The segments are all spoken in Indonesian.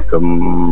kagem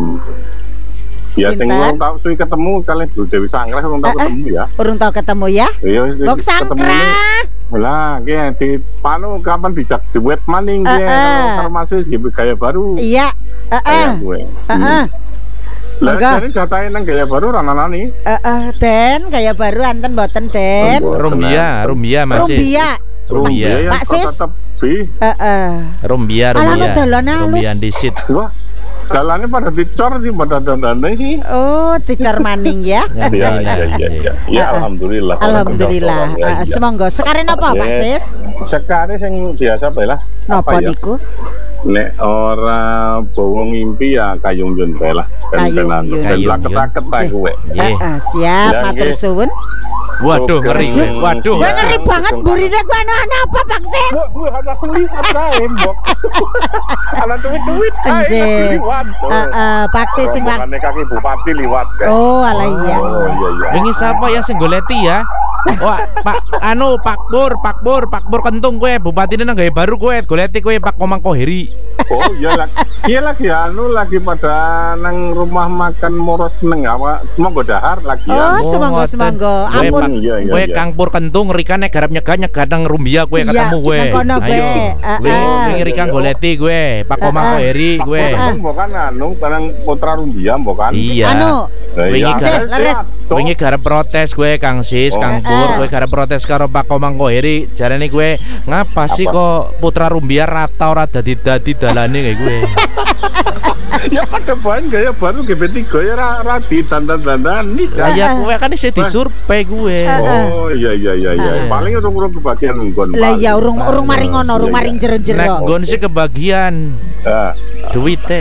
ya sing urung tau suwi ketemu kalian Bu Dewi Sangkrah urung tau ketemu ya. Urung tau ketemu ya? Iya, Bok Sangkrah. Lah, ki di panu kapan dijak duet maning ki karo Mas wis gaya baru. Iya, heeh. Lah jane jatahe nang gaya baru ra nanani. Den, gaya baru anten mboten, Den. Rumbia Mas. Rumbia. Pak Sis. Rumbia. Rumbia disit. Wah. Jalannya pada dicor sih, pada dandane sih. Oh, dicor maning ya? Iya. Ya alhamdulillah. Alhamdulillah. Semonggo. Sekarang apa Pak Sis? Sekarang yang biasa bae lah. Napa niku? Nek ora bawa ngimpi ya kayung yun bae lah. Kayung laket-laket bae kowe. Siap, matur suwun. Waduh, ngeri. Waduh. Ngeri banget burine ku ana apa Pak Sis? Gue ada selipat kae, Mbok. Ala duit-duit kae. Pak Sis sing makane kaki bupati liwat kan. Oh, alah iya. Wingi sapa ya sing goleti ya? Wah, Pak Pur kentung kowe, bupatine nang gawe baru kowe, goleti kowe Pak Komangko Heri. Oh iya lagi lagi pada nang rumah makan Moros Seneng apa? Monggo dahar lagi ya. Oh, semangga. Ampun. Kowe Kang Pur kentung rikan nek garap nyegah nang Rumbia kowe ketemu kowe. Ayo. Wingi rikan goleti kowe, Pak Komangko Heri kowe. Bukan barang Putra Rumbia bukan. Iya. Wingi garap protes kowe Kang Sis, Kang Pur, kowe garap protes karo Pak Komangko Heri. Jarane kowe ngapa sih kok Putra Rumbia rata ora dadi dalane kayak gue. Ya pada bahan gaya baru GB3 ya rapi dandan-dandan nih. Ya kowe kan isih disurvei gue. Oh iya. Paling urung kebagian nggon. Lah ya urung maring ngono, urung maring jero-jero. Nek nggon sih kebagian. Duite.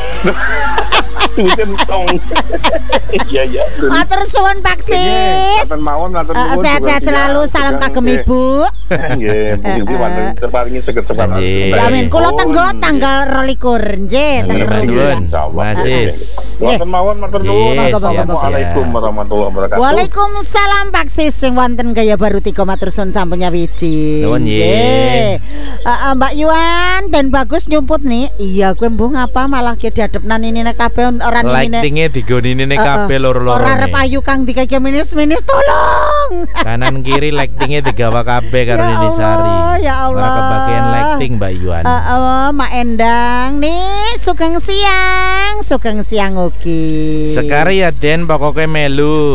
Iya. Matur suwun Pak Sis. Sehat-sehat selalu, salam kagem Ibu. Nggih, mugi-mugi wonten terparingi seger-seger. Amin. Kula tanggal 22 nggih, Mas Sis. Wonten mawon matur nuwun. Assalamualaikum warahmatullahi wabarakatuh. Waalaikumsalam Pak Sis sing wonten gaya baru 3 matur suwun sampun nyawiji. Nuwun nggih. Mbak Yuan dan bagus nyumput nih. Iya, kowe mbuh ngapa malah ki diadepnan ini nek kabeh ora nine. Lighting-e digonine kabeh loro-loro. Ora arep ayu Kang dikake minus-minus tolong. Kanan kiri lighting-e digawa kabeh karo Nini Sari. Ya Allah. Ora kebagian lighting Mbak Yuan. Mak Endang nih sugeng siang oke. Sekari ya Den pokoknya melu.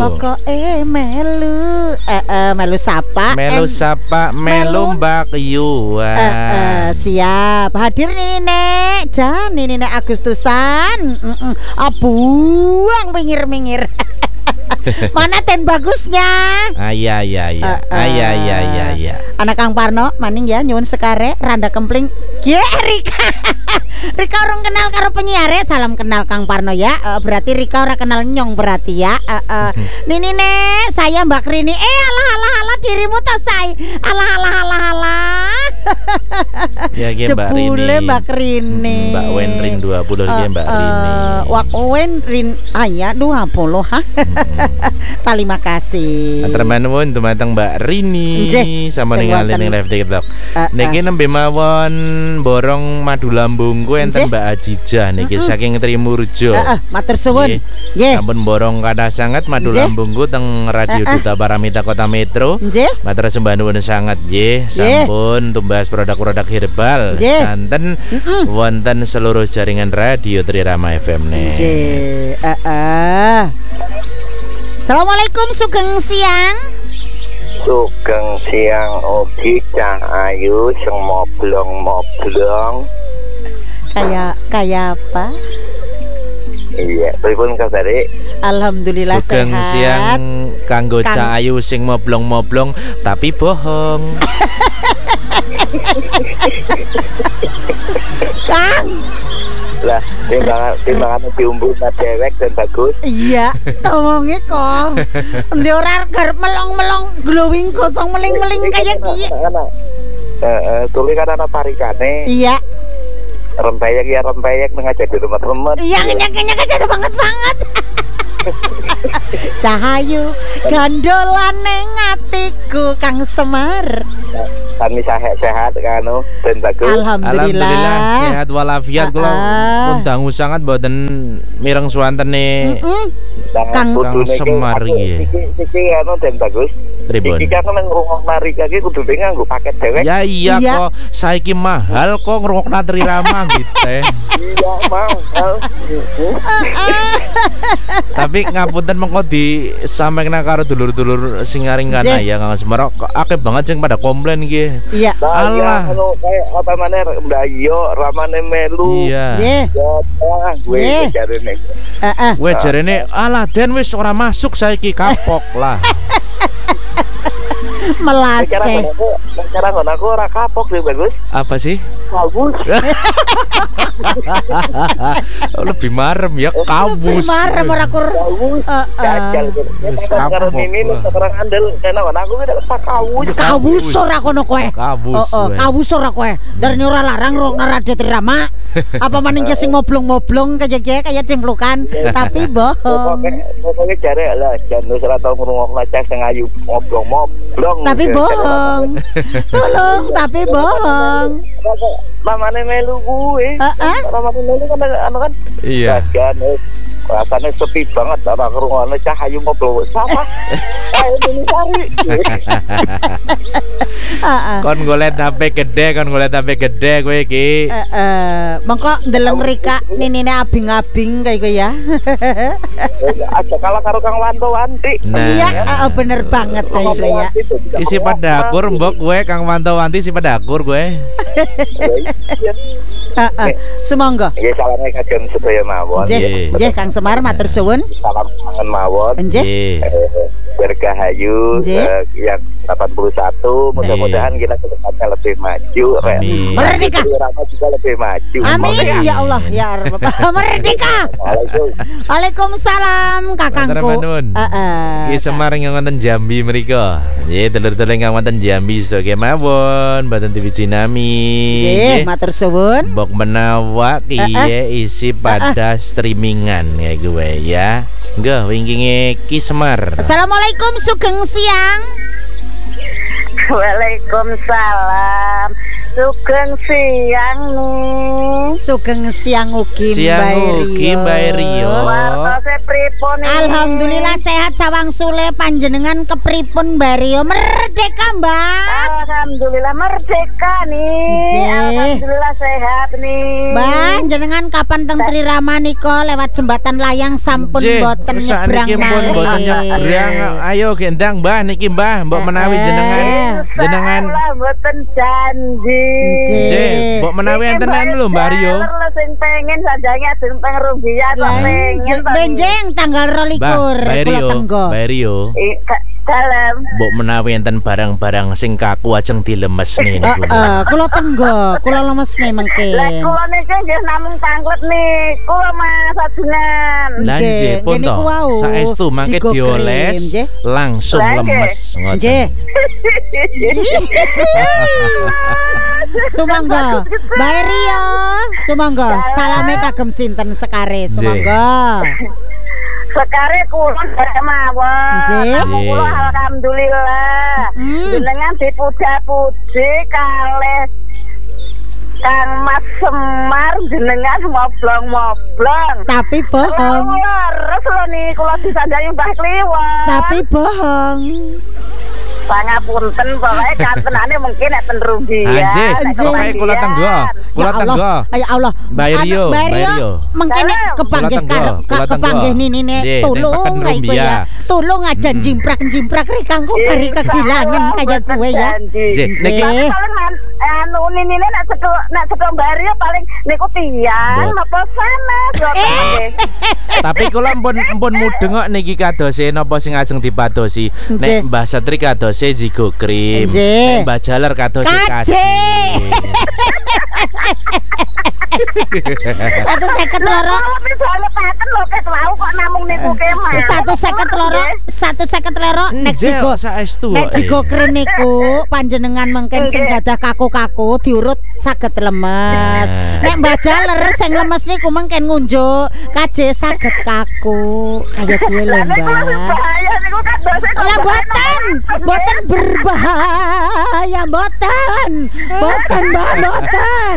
Melu sapa? Melu Mbak Yuan. Siap. Hadir Nek. Jan Nek Agustusan. Buang mingir. Mana ten bagusnya? Iya. Anak Kang Parno maning ya nyuwun sekare randa kempling. Rika orang kenal karo penyiare, salam kenal Kang Parno ya. Berarti Rika ora kenal nyong berarti ya. Nini Nek, saya Mbak Rini. Alah dirimu to say. Alah. Ya Mbak Rini. Jebule Mbak Rini. Mbak Wenrin 20 ya Mbak Rini. Wak Wenrin aya 20 ha. Terima kasih. Atur nuwun dumateng Mbak Rini sama ningali ning live TikTok. Niki nembe mawon borong madu lambung ku enten Mbak Ajijah niki saking Trimurjo. Matur suwun. Nggih. Sampun borong kathah sanget madu lambung ku teng Radio Duta Paramita Kota Metro. Matur sembah nuwun sanget nggih. Sampun tumbas produk-produk herbal santen wonten seluruh jaringan radio Trirama FM nggih. Assalamualaikum sugeng siang. Sugeng siang Ogi Cah Ayu sing moblong. Kayak apa? Iya, pripun kabare? Alhamdulillah sugeng sehat. Siang kanggo Cah Ayu sing moblong tapi bohong. Kang. Lah, timbangan diumbu dewek dan bagus. Iya, ngomongnya kok. Ndi ora garep melong-melong glowing kosong meling-meling kayak ki. Tuli kan ana tarikane. Iya. Rempeyek ngajak di rumah-rumah. Iya, ngenyak aja banget. Cahayu gandolan ning atiku Kang Semar. Kami sehat kan dan bagus. Alhamdulillah sehat walafiat. Kula pun dangu sangat mboten mireng suwantene Kang Semar iki. Siki anu dan bagus. Pripun? Iki kan nang ngrungokna Rika iki kudune nganggo paket dewek. Ya iya kok saiki mahal kok ngrungokna Trirama gitu. Iya mahal. Tapi ngapunten mengko disampaikan karo dulur-dulur sing ngaring-kana ya Kang Semar. Akeh banget sing pada komplain iki. Iya. Allah. Anu kayak apa maneh Mbak Yo ramane melu. Iya. Nggih. Gue jarene. Heeh. Wes jarene alah Den wis ora masuk saiki kapok lah. Melase. Cara aku ora kapok sih bagus. Apa sih? Bagus. Lebih marem ya kabus. Marem ora kur. Jajal. Karo ini sekarang andel kena aku wis dapat kawus. Kawus ora kono kowe. Kabus. Kawus ora kowe. Darane ora larang ngrungokno radio Trirama. Apa maning sing moblong-moblong kayak cemplukan tapi bohong. Pokoknya jare lah jan wis ora tau ngrungokno cek sing ayu moblong-moblong. Tapi bohong. Tolong tapi bohong. Mamane melu kuwe. Mamane melu kan anu kan. Iya. Rasanya sepi banget ora ngrungokno cahayu moblong sama. Ini cari. Kon golek HP gede kowe iki. Mengko ndeleng Rika ninine abing-abing kayak gue ya. Aja kalah karo Kang Wanto-Wanti. Iya, bener banget guys ya. Isi padakur mbok kowe Kang Wanto-Wanti isi padakur kowe. Sumangga. Nggih salame kagem sedaya mawon. Nggih Kang Semar matur suwun. Salam kangen mawon. Nggih. Bergahayu yang 81 mudah-mudahan kita kedepannya lebih maju. Merdeka. Rama juga lebih maju. Amin ya Allah ya Rabb. Merdeka. Waalaikumsalam kakangku. Ki Semar yang wonten Jambi mriko. Nggih telur-telur ingkang wonten Jambi sedaya mawon mboten diwiji nami. Nggih matur suwun. Mbok menawa kiye isi pada streamingan ya gue ya. Nggih wingkinge Ki Semar. Assalamualaikum sugeng siang. Waalaikumsalam. Sugeng siang nih. Sugeng siang ugi Mbak Rio. Alhamdulillah sehat sawang sule panjenengan kepripun Mbak Rio? Merdeka Mbak. Alhamdulillah merdeka nih. Alhamdulillah sehat nih. Mbak jenengan kapan teng Trirama nika lewat jembatan layang sampun boten nyebrang malih. Ayo gendang Mbah niki Mbah mbok menawi jenengan mboten janji. Mbok menawi enten lho Mbak Rio. Sing pengen sanjange ajeng peng rubian pengen. Benjing tanggal 22 Mbak Rio. Dalam. Mbok menawi enten barang-barang sing kaku ajeng dilemesne niku. Kula tenggo, kula lemesne mengke. Lah kula niki nggih namung tanglet niku Mas ajengan. Lah nggih pun to. Saestu mangke dioles langsung lemes ngoten. Nggih. Sumangga, Mbak Rio. Sumangga, salame kagem sinten sekare Sumangga. Sekare kula mawon. Kula alhamdulillah. Jenengan dipuja-puji kalih Kang Mas Semar jenengan moblong-moblong. Tapi bohong. Terus lho nih kula disandani Mbah Kliwon. Tapi bohong. Pangapunten pokoke kantenane mungkin nek ten rugi ya. Pokoke kula tenggo. Ya Allah. Mbak Rio. Mungkin kepanggih kepanggih ninine tulung kae kowe ya. Tulung aja jimprak-jimprak rikangku kari kegilangan kaya kowe ya. Niki anu ninine nek cedok Mbak Rio paling niku tiyang napa sanes. Tapi kula mpun mudeng kok niki kadose napa sing ajeng dipadosi. Nek Mbah Satri kadose Zigo Krim, Mbak Jaler kadose Kaji. Satu seket loro. Misalnya paten lho kes wau kok namung niku kemah. Satu seket loro nek jigo saestu. Nek jigo krim niku panjenengan mengken sing gadah kaku-kaku diurut saged lemes. Nek Mbah Jaler sing lemes niku mengken ngunjuk kaje saged kaku. Kaya gue lho, Mbak. Lah boten berbahaya, boten, Mbak, boten.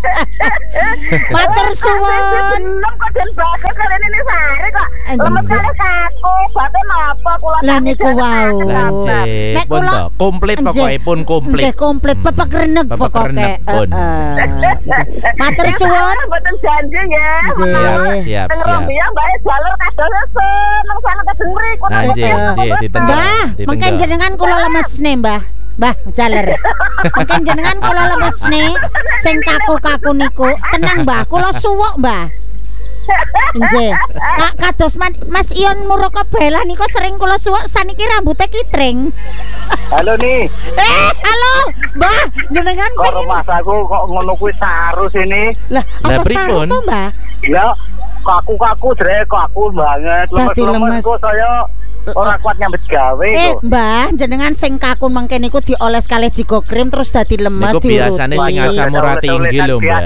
Matur suwun. Kok den bagus kalian ini sare kok. Lemes kali kaku, baten napa kula. Lah niku wau. Nek kula komplit pokoke pun komplit. Nggih komplit pepek reneg pokoke. Matur suwun. Boten janji ya. Siap. Ngrombiang Mbak Jaler kados seneng sana kadeng mriku. Nggih, ditendang. Mbah, mengken jenengan kula lemesne, Mbah. Mbah Jaler. Mungkin jenengan kula lemesne sing kaku-kaku niku. Tenang, Mbah, kula suwuk, Mbah. Nggih. Kados Mas Ion Muroko Bela niku sering kula suwuk saniki rambutnya kitring. Halo nih. Halo, Mbah, jenengan kok rumah aku kok ngono kuwi sarus ini. Lah, apa sarus to, Mbah? Ya, kaku drek kaku banget. Lemes kok saya ora kuat nyambet gawe kok. Mbah, jenengan sing kaku mengke niku dioles kalih jigo krim terus dadi lemes diurut. Niku biasane sing asam urat tinggi lho, Mbah.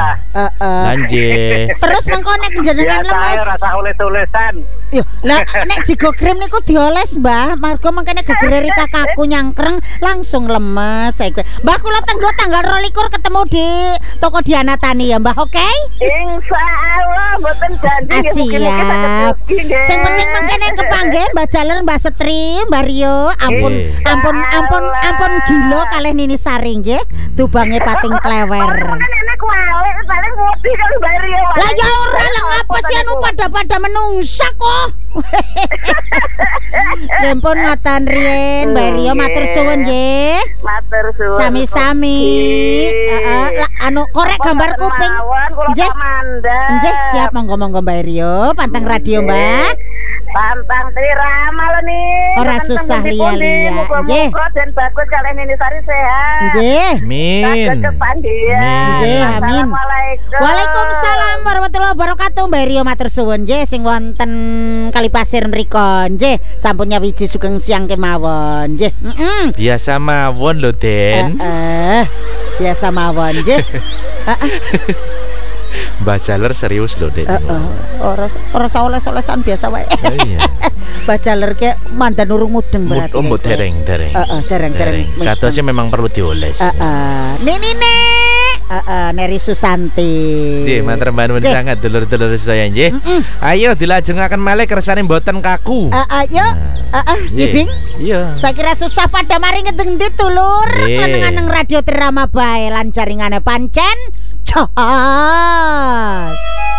Heeh. Terus mengko nek jenengan lemes rasa oles-olesan. Yo, lah nek jigo krim niku dioles, Mbah. Margo mengkene gegere Rika kaku nyangkreng langsung lemes. Mbah kula tenggo tanggal 22 ketemu di toko Diana Tani ya, Mbah, oke? Insyaallah mboten janji siap. Sing penting mengkene kepanggih Mbah Jaler, Mbah Setri, Mbah Rio, ampun gila kalih Nini Sari nggih. Dubange pating klewer. Nenek wale paling ngudi kali Mbah Rio. Lah ya ora lah ngapa sih anu pada menungsa kok. Nempun ngatan riyen Mbah Rio matur suwun nggih. Matur suwun. Sami-sami. Anu korek gambar kuping. Nggih, siap monggo Mbah Rio, panteng radio, Mbak. Pantang tirama lho nih. Ora susah lia-lia. Nggih. Muga den bagus kalih Nini Sari sehat. Nggih. Amin. Nggih, amin. Waalaikumsalam warahmatullahi wabarakatuh. Mbak Rio matur suwun nggih sing wonten Kalipasir mriku. Nggih, sampun nyawiji sugeng siang kemawon. Nggih. Biasa mawon lho, Den. Biasa mawon nggih. Mbah Jaler serius lho, Den. Ora oles-olesan biasa wae. Iya. Mbah Jaler ke mandan urung mudeng berarti. Dereng. Dereng. Katosnya memang perlu dioles. Nini Neri Susanti. Nggih, matur nuwun sangat dulur-dulur saya nggih. Ayo dilajengaken malih kersane mboten kaku. Ayo. Bing. Iya. Saya kira susah pada mari ngedeng ditulur. Lenengan radio Tirama bae lan jaringane pancen. Cos.